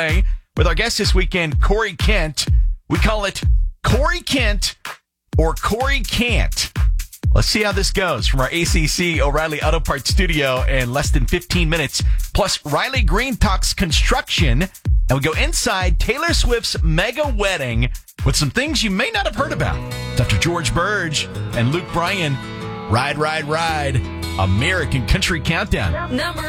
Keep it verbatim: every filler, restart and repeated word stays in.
with our guest this weekend, Corey Kent. We call it Corey Kent or Corey Can't. Let's see how this goes from our A C C O'Reilly Auto Parts studio in less than fifteen minutes. Plus, Riley Green talks construction. And we go inside Taylor Swift's mega wedding with some things you may not have heard about. Doctor George Burge and Luke Bryan. Ride, ride, ride. American Country Countdown. Number